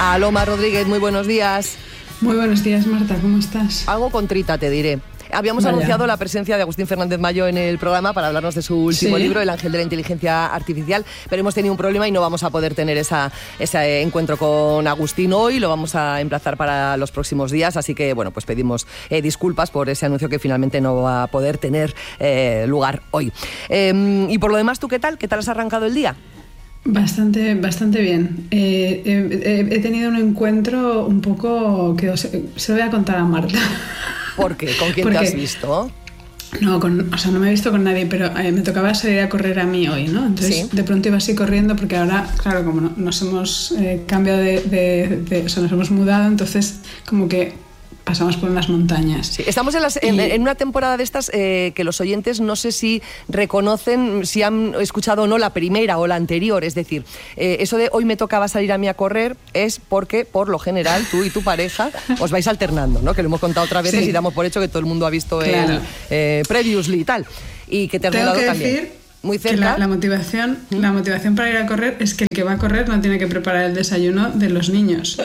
Aloma Rodríguez, muy buenos días. Muy buenos días, Marta, ¿cómo estás? Algo contrita, te diré. Habíamos anunciado la presencia de Agustín Fernández Mayo en el programa para hablarnos de su último libro, El ángel de la inteligencia artificial, pero hemos tenido un problema y no vamos a poder tener ese encuentro con Agustín hoy, lo vamos a emplazar para los próximos días, así que bueno, pues pedimos disculpas por ese anuncio que finalmente no va a poder tener lugar hoy. Y por lo demás, ¿tú qué tal? ¿Qué tal has arrancado el día? Bastante bien. He tenido un encuentro un poco que se lo voy a contar a Marta. ¿Por qué? ¿Con quién te has visto? No, no me he visto con nadie, pero me tocaba salir a correr a mí hoy, ¿no? Entonces, de pronto iba así corriendo porque ahora, claro, como nos hemos cambiado nos hemos mudado, entonces como que pasamos por unas montañas. Sí, estamos en una temporada de estas que los oyentes no sé si reconocen, si han escuchado o no la primera o la anterior. Es decir, eso de hoy me tocaba salir a mí a correr es porque, por lo general, tú y tu pareja os vais alternando, ¿no? Que lo hemos contado otras veces y damos por hecho que todo el mundo ha visto el Previously y tal. Y que te has mudado también. Decir muy cerca. Que la motivación para ir a correr es que el que va a correr no tiene que preparar el desayuno de los niños.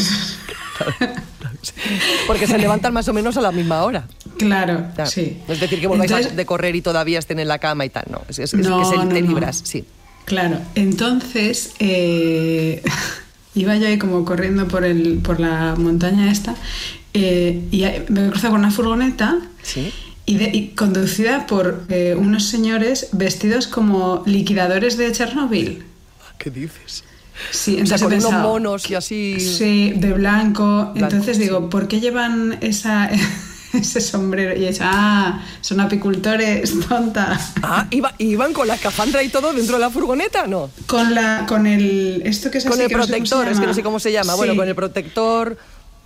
Porque se levantan más o menos a la misma hora. Claro, sí. Es decir, que volváis de correr y todavía estén en la cama y tal, ¿no? Es que te libras, sí. Claro, entonces iba yo ahí como corriendo por la montaña esta y me he cruzado con una furgoneta y conducida por unos señores vestidos como liquidadores de Chernobyl. ¿Qué dices? Sí, o sea, con unos monos y así. Sí, de blanco. Entonces digo, ¿por qué llevan ese sombrero? Y he dicho, son apicultores, tonta. ¿Iban con la escafandra y todo dentro de la furgoneta, no? Con el esto que es con así, el protector, es que no sé cómo se llama. Sí. Bueno, con el protector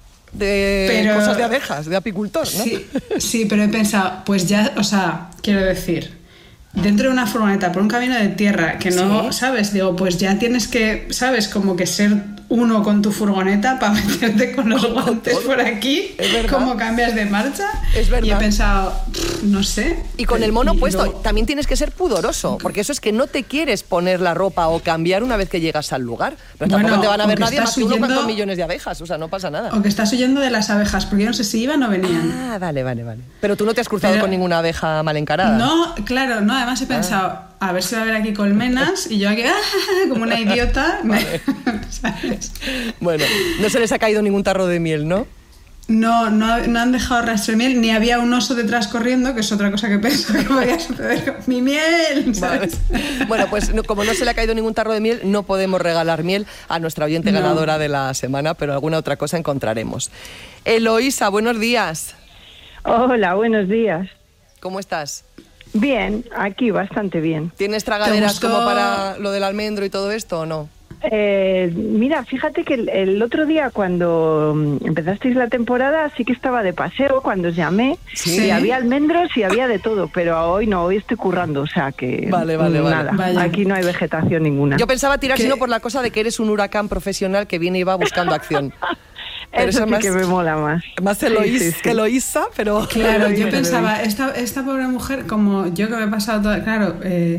de cosas de abejas, de apicultor, ¿no? Sí, pero he pensado, pues ya, o sea, quiero decir, dentro de una furgoneta por un camino de tierra que no, ¿sabes? Digo, pues ya tienes que, ¿sabes? Como que ser uno con tu furgoneta para meterte con los guantes por aquí. ¿Cómo cambias de marcha? Es verdad. Y he pensado, no sé. Y con el mono puesto, también tienes que ser pudoroso, porque eso es que no te quieres poner la ropa o cambiar una vez que llegas al lugar. Pero tampoco te van a ver nadie más que unos cuantos millones de abejas, o sea, no pasa nada. O que estás huyendo de las abejas, porque yo no sé si iban o venían. Vale. Pero tú no te has cruzado con ninguna abeja mal encarada. No, claro, no, además he pensado, a ver si va a haber aquí colmenas, y yo aquí, como una idiota. Vale. ¿Sabes? Bueno, no se les ha caído ningún tarro de miel, ¿no? No han dejado rastro de miel, ni había un oso detrás corriendo, que es otra cosa que pienso que podría suceder con mi miel, ¿sabes? Vale. Bueno, pues como no se le ha caído ningún tarro de miel, no podemos regalar miel a nuestra oyente ganadora de la semana, pero alguna otra cosa encontraremos. Eloísa, buenos días. Hola, buenos días. ¿Cómo estás? Bien, aquí bastante bien. ¿Tienes tragaderas como para lo del almendro y todo esto o no? Mira, fíjate que el otro día cuando empezasteis la temporada sí que estaba de paseo cuando os llamé. Sí. Y había almendros y había de todo, pero hoy no, hoy estoy currando, o sea que nada, aquí no hay vegetación ninguna. Yo pensaba tirar sino por la cosa de que eres un huracán profesional que viene y va buscando acción. Pero eso sí que me mola más. Más Eloísa que Eloísa, pero... Claro, yo pensaba, esta pobre mujer, como yo que me he pasado toda... Claro,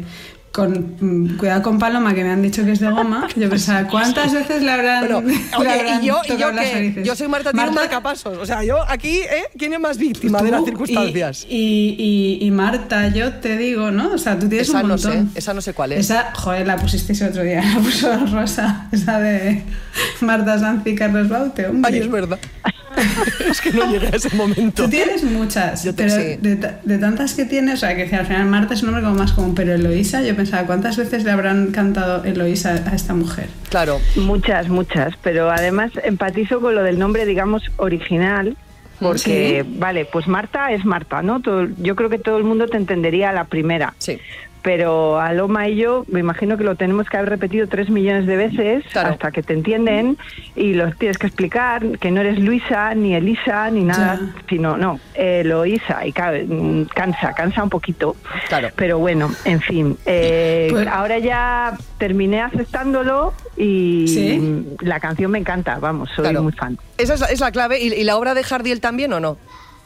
con cuidado con Paloma, que me han dicho que es de goma, yo pensaba, ¿cuántas veces le habrán tocado las narices? Yo soy Marta, tiene un marcapasos. O sea, yo aquí, ¿quién es más víctima de las circunstancias? Y Marta, yo te digo, ¿no? O sea, tú tienes un montón. Esa no sé cuál es. Esa, joder, la pusisteis el otro día, la puso Rosa, esa de Marta Sanz y Carlos Baute, hombre. Ay, es verdad. Es que no llegué a ese momento. Tú tienes muchas, pero de tantas que tienes, o sea, que al final Marta es un nombre como más común, pero Eloísa, yo pensaba, ¿cuántas veces le habrán cantado Eloísa a esta mujer? Claro. Muchas, pero además empatizo con lo del nombre, digamos, original, porque, vale, pues Marta es Marta, ¿no? Yo creo que todo el mundo te entendería a la primera. Sí. Pero Aloma y yo me imagino que lo tenemos que haber repetido 3 millones de veces hasta que te entienden y lo tienes que explicar, que no eres Luisa, ni Elisa, ni nada, sino Eloísa, y cansa un poquito. Claro. Pero bueno, en fin, pues ahora ya terminé aceptándolo y la canción me encanta, vamos, soy muy fan. Esa es la clave. ¿Y la obra de Jardiel también o no?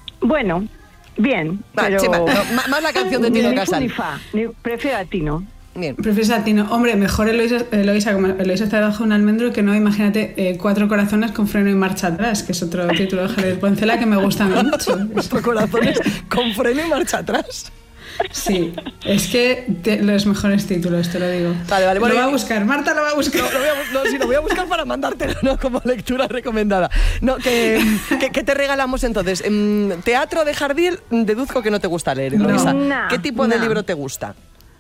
Bueno, bien, pero... más la canción de Tino Casal. Prefiero a Tino. Bien. Prefieres latino. Hombre, mejor Eloísa, como Eloísa está debajo de un almendro, que no, imagínate, 4 corazones con freno y marcha atrás, que es otro título de Javier Poncela que me gusta mucho. 4 corazones con freno y marcha atrás. Sí, es que los mejores títulos, te lo digo. Vale, lo va a buscar, Marta lo va a buscar. Lo voy a buscar para mandártelo, ¿no? Como lectura recomendada. No, ¿qué te regalamos entonces? Teatro de Jardiel, deduzco que no te gusta leer, Eloísa. ¿Qué tipo de libro te gusta?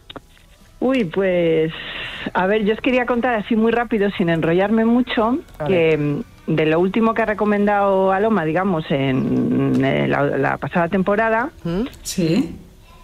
Uy, pues... A ver, yo os quería contar así muy rápido, sin enrollarme mucho, que de lo último que ha recomendado Aloma, digamos, en la pasada temporada... Sí...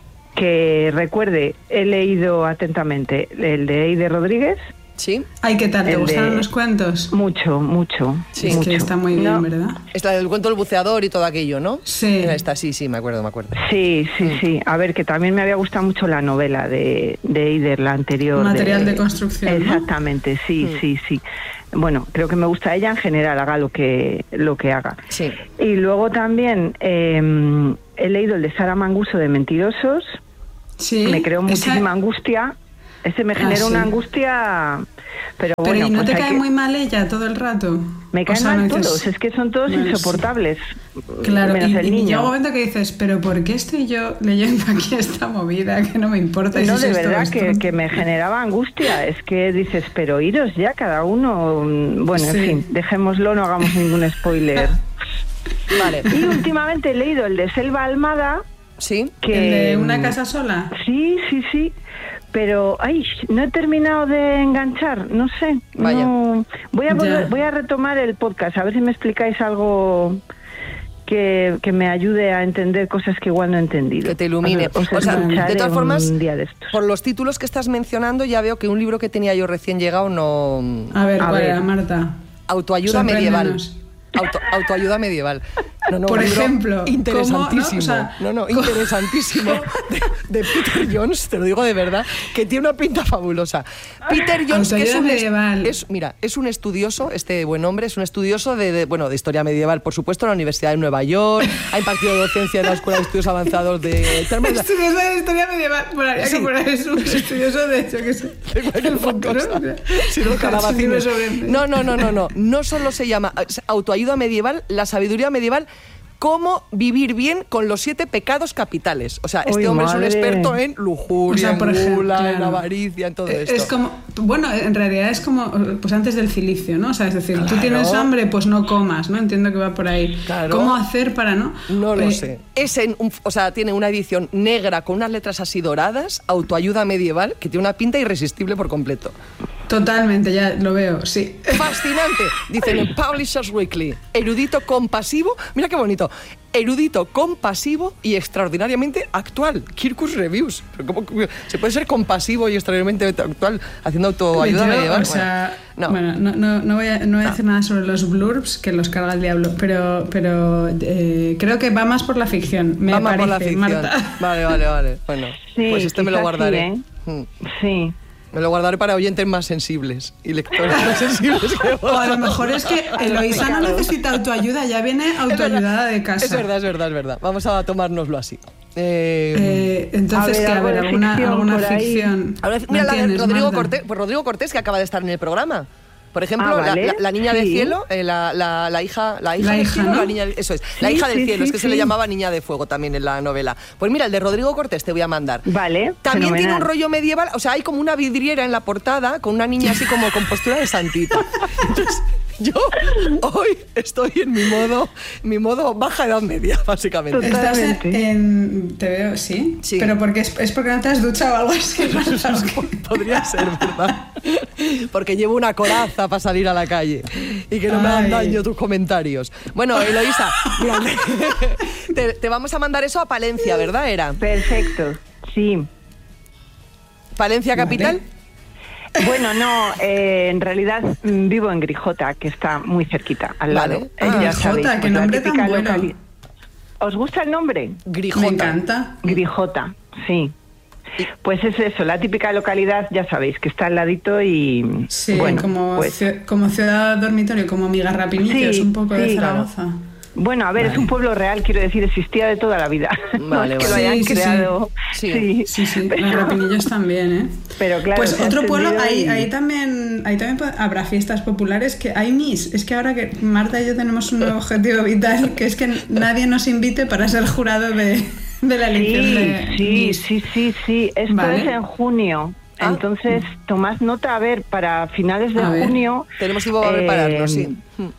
Que recuerde, he leído atentamente el de Eider Rodríguez. Sí. Ay, ¿qué tal? ¿Te gustaron los cuentos? Mucho. Sí, es que está muy bien, ¿verdad? Es la del cuento del buceador y todo aquello, ¿no? Sí. Esta, sí, me acuerdo. Sí. A ver, que también me había gustado mucho la novela de Eider, la anterior. Material de construcción, exactamente, ¿no? Sí. Bueno, creo que me gusta ella en general, haga lo que haga. Sí. Y luego también he leído el de Sara Manguso de Mentirosos. Sí. Me creó muchísima angustia. Ese me generó una angustia... Pero bueno, ¿y no pues te cae muy mal ella todo el rato? Me caen mal todos, es que son todos insoportables. Claro, menos el niño. Llega un momento que dices, ¿pero por qué estoy yo leyendo aquí esta movida? Que no me importa. No, de verdad que me generaba angustia. Es que dices, pero iros ya cada uno... Bueno, en fin, dejémoslo, no hagamos ningún spoiler. Vale. Y últimamente he leído el de Selva Almada. Sí. ¿El de Una casa sola? Sí. Pero, no he terminado de enganchar, no sé. Vaya. No. Voy a retomar el podcast, a ver si me explicáis algo que me ayude a entender cosas que igual no he entendido. Que te ilumine. O sea, de todas formas, un día de estos. Por los títulos que estás mencionando, ya veo que un libro que tenía yo recién llegado no... A ver, ¿cuál era, Marta? Autoayuda medieval. Autoayuda medieval. Por ejemplo, interesantísimo. Interesantísimo. De Peter Jones, te lo digo de verdad, que tiene una pinta fabulosa. Peter Jones, que es un estudioso, este buen hombre, es un estudioso de historia medieval, por supuesto, en la Universidad de Nueva York, ha impartido docencia en la Escuela de Estudios Avanzados de... Estudioso de historia medieval, que poner es un estudioso de hecho que sé. El futuro. No solo se llama autoayuda medieval, la sabiduría medieval, cómo vivir bien con los 7 pecados capitales. O sea, este hombre es un experto en lujuria, en gula, en avaricia, en todo esto. Es como, en realidad es como, pues antes del cilicio, ¿no? O sea, es decir, tú tienes hambre, pues no comas, ¿no? Entiendo que va por ahí. Claro. ¿Cómo hacer para no? No lo sé. Tiene una edición negra con unas letras así doradas, autoayuda medieval, que tiene una pinta irresistible por completo. Totalmente, ya lo veo, sí. Fascinante, dicen en Publishers Weekly. Erudito compasivo, mira qué bonito. Erudito, compasivo y extraordinariamente actual. Kirkus Reviews. ¿Pero cómo se puede ser compasivo y extraordinariamente actual haciendo autoayuda medieval? O sea, no voy a decir nada sobre los blurbs, que los carga el diablo, pero creo que va más por la ficción, me parece, por la ficción. Marta. Vale. Bueno, pues me lo guardaré. Sí. Me lo guardaré para oyentes más sensibles y lectores más sensibles que vos. O a lo mejor es que Eloísa no necesita autoayuda, ya viene autoayudada de casa. Es verdad. Vamos a tomárnoslo así. Entonces, alguna ficción. Mira, la de Rodrigo Cortés, que acaba de estar en el programa. Por ejemplo, la niña del cielo, la hija del cielo, ¿no? Eso es, la hija del cielo, es que se le llamaba Niña de Fuego también en la novela. Pues mira, el de Rodrigo Cortés te voy a mandar. Vale. También tiene un rollo medieval, o sea, hay como una vidriera en la portada con una niña así como con postura de santita. Entonces, yo hoy estoy en mi modo baja edad media, básicamente. Totalmente. Te veo, ¿sí? Pero porque es porque no te has duchado o algo así. Podría ser, ¿verdad? Porque llevo una coraza para salir a la calle y que no me hagan daño tus comentarios. Bueno, Eloísa, te vamos a mandar eso a Palencia, ¿verdad? Perfecto, sí. ¿Palencia capital? Bueno, no, en realidad vivo en Grijota, que está muy cerquita, al lado. Grijota, qué nombre tan bueno. ¿Os gusta el nombre? Grijota. Me encanta. Grijota, sí. Pues es eso, la típica localidad, ya sabéis, que está al ladito y... Sí, como ciudad dormitorio, como mi Garrapinillos, un poco de Zaragoza. Bueno, a ver, es un pueblo real, quiero decir, existía de toda la vida. Vale, no es que lo hayan creado. Sí. Los Rapinillos también, ¿eh? Pero claro, pues otro pueblo, ahí también habrá fiestas populares que hay es que ahora que Marta y yo tenemos un objetivo vital, que es que nadie nos invite para ser jurado de la elección de Sí. Esto es en junio. Entonces, tomad nota, a ver, para finales de junio... Tenemos que prepararnos, sí.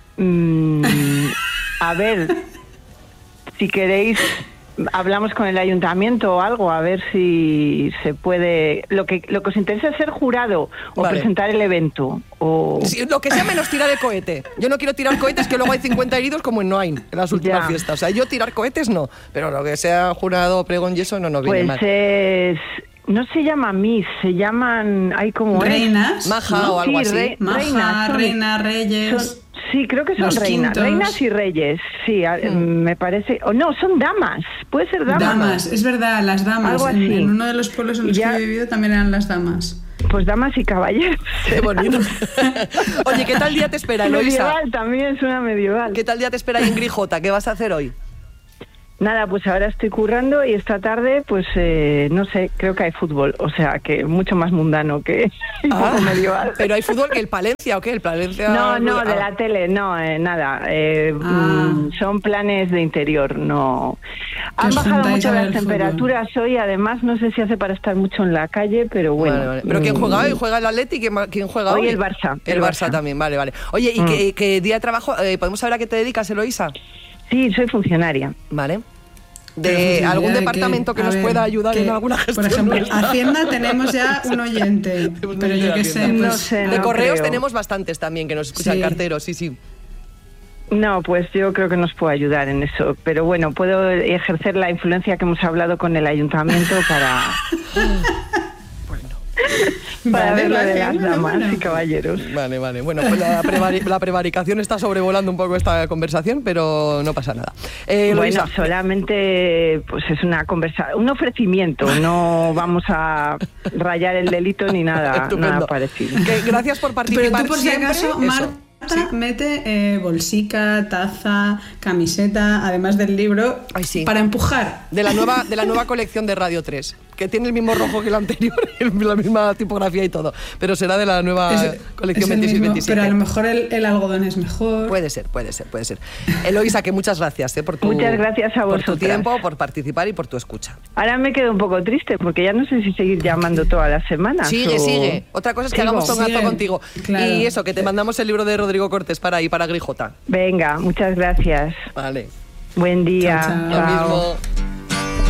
A ver, si queréis, hablamos con el ayuntamiento o algo, a ver si se puede... Lo que os interesa es ser jurado o presentar el evento. Sí, lo que sea menos tirar el cohete. Yo no quiero tirar cohetes, que luego hay 50 heridos como en Noain, en las últimas fiestas. O sea, yo tirar cohetes no, pero lo que sea jurado, pregón y eso no viene mal. No se llama Miss, se llaman... Hay como reinas. Maja o algo así. Reina, reyes... Sí, creo que son reinas y reyes, sí, me parece... no, son damas, puede ser damas. Damas, es verdad, las damas. Algo así. En uno de los pueblos en los que he vivido también eran las damas. Pues damas y caballeros. Qué bonito. Oye, ¿qué tal día te espera, Eloísa? Medieval, también suena medieval. ¿Qué tal día te espera ahí en Grijota? ¿Qué vas a hacer hoy? Nada, pues ahora estoy currando y esta tarde, pues no sé, creo que hay fútbol, o sea, que mucho más mundano que medieval. ¿Pero hay fútbol que el Palencia o qué? ¿El Palencia? No, de la tele, no, nada. Son planes de interior, no. Han bajado mucho las temperaturas hoy, además no sé si hace para estar mucho en la calle, pero bueno. Vale. ¿Pero quién juega hoy? ¿Juega el Atleti? ¿Quién juega hoy? Hoy el Barça. El Barça también, vale. Oye, ¿y qué día de trabajo? ¿Podemos saber a qué te dedicas, Eloísa? Sí, soy funcionaria. Vale. ¿De algún departamento que nos pueda ayudar en alguna gestión? Por ejemplo, Hacienda tenemos ya un oyente, pero yo qué sé. No sé, de correos creo. Tenemos bastantes también que nos escuchan, carteros, sí. No, pues yo creo que nos puedo ayudar en eso. Pero bueno, puedo ejercer la influencia que hemos hablado con el ayuntamiento para... Para ver lo de las damas y caballeros. Vale. Bueno, pues la prevaricación está sobrevolando un poco esta conversación, pero no pasa nada. Bueno, solamente pues es un ofrecimiento. No vamos a rayar el delito ni nada parecido. Gracias por participar. Pero tú, por si acaso, Marta, mete bolsica, taza, camiseta, además del libro, para empujar. De la nueva colección de Radio 3, que tiene el mismo rojo que el anterior, la misma tipografía y todo, pero será de la nueva colección 26-27. Pero a lo mejor el algodón es mejor. Puede ser. Eloísa, que muchas gracias muchas gracias a vosotras. Por tu tiempo, por participar y por tu escucha. Ahora me quedo un poco triste, porque ya no sé si seguir llamando todas las semanas. Sigue. Otra cosa es que hagamos tongazo contigo. Claro. Y eso, que te mandamos el libro de Rodrigo Cortés para Grijota. Venga, muchas gracias. Vale. Buen día. Chao. Lo mismo.